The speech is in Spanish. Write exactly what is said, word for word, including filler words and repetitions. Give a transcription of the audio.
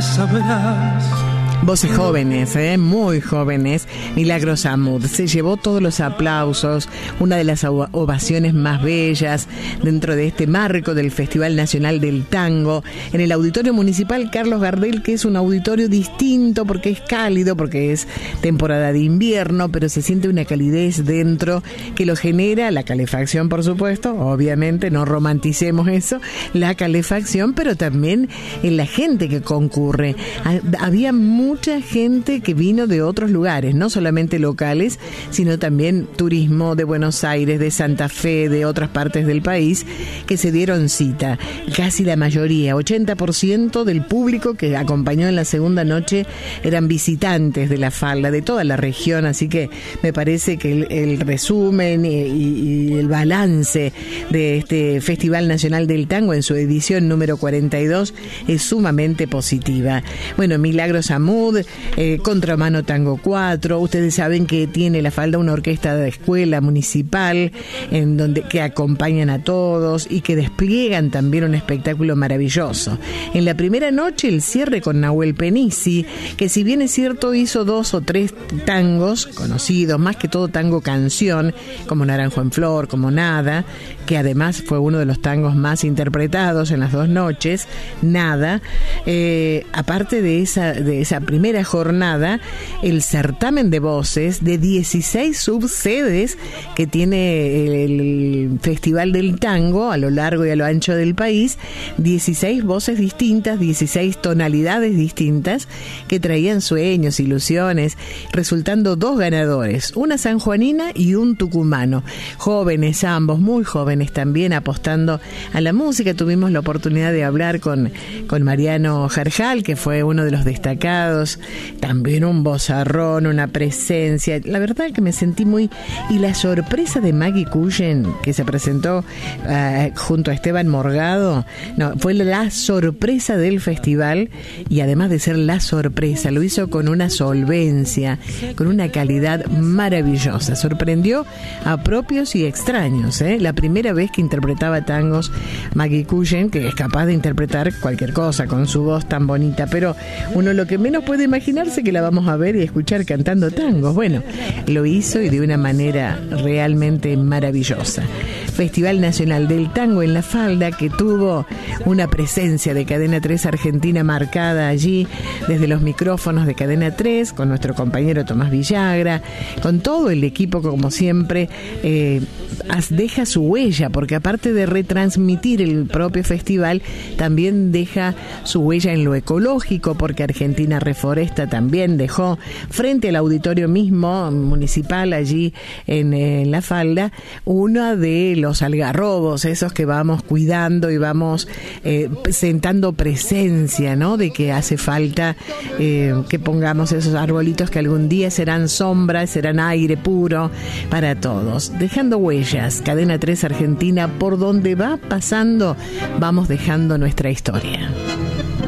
sabrás. Voces jóvenes, ¿eh? Muy jóvenes. Milagros Amud se llevó todos los aplausos, una de las ovaciones más bellas dentro de este marco del Festival Nacional del Tango en el Auditorio Municipal Carlos Gardel, que es un auditorio distinto porque es cálido, porque es temporada de invierno, pero se siente una calidez dentro que lo genera la calefacción, por supuesto, obviamente, no romanticemos eso, la calefacción, pero también en la gente que concurre. Había mucha Mucha gente que vino de otros lugares, no solamente locales, sino también turismo de Buenos Aires, de Santa Fe, de otras partes del país, que se dieron cita. Casi la mayoría, ochenta por ciento del público que acompañó en la segunda noche eran visitantes de la falda, de toda la región, así que me parece que el, el resumen y, y, y el balance de este Festival Nacional del Tango en su edición número cuarenta y dos es sumamente positiva. Bueno, Milagros Amud, Eh, Contramano Tango cuatro, ustedes saben que tiene la falda una orquesta de escuela municipal en donde que acompañan a todos y que despliegan también un espectáculo maravilloso. En la primera noche el cierre con Nahuel Penisi, que si bien es cierto hizo dos o tres tangos conocidos, más que todo tango canción, como Naranjo en Flor, como Nada, que además fue uno de los tangos más interpretados en las dos noches, Nada, eh, aparte de esa, de esa primera jornada, el certamen de voces de dieciséis subsedes que tiene el, el Festival del Tango a lo largo y a lo ancho del país, dieciséis voces distintas, dieciséis tonalidades distintas que traían sueños, ilusiones, resultando dos ganadores, una sanjuanina y un tucumano, jóvenes ambos, muy jóvenes también, apostando a la música. Tuvimos la oportunidad de hablar con, con Mariano Jarjal, que fue uno de los destacados, también un vozarrón, una presencia, la verdad que me sentí muy, y la sorpresa de Maggie Cullen, que se presentó uh, junto a Esteban Morgado, no, fue la sorpresa del festival, y además de ser la sorpresa, lo hizo con una solvencia, con una calidad maravillosa, sorprendió a propios y extraños, ¿eh? La primera vez que interpretaba tangos Maggie Cullen, que es capaz de interpretar cualquier cosa con su voz tan bonita, pero uno lo que menos puede imaginarse que la vamos a ver y escuchar cantando tangos. Bueno, lo hizo y de una manera realmente maravillosa. Festival Nacional del Tango en La Falda, que tuvo una presencia de Cadena tres Argentina marcada allí desde los micrófonos de Cadena tres, con nuestro compañero Tomás Villagra, con todo el equipo, como siempre, eh, deja su huella, porque aparte de retransmitir el propio festival, también deja su huella en lo ecológico, porque Argentina Reforesta también dejó frente al auditorio mismo municipal allí en, en La Falda uno de los algarrobos, esos que vamos cuidando y vamos eh, sentando presencia, ¿no? De que hace falta eh, que pongamos esos arbolitos que algún día serán sombra, serán aire puro para todos, dejando huellas. Cadena tres Argentina, por donde va pasando, vamos dejando nuestra historia.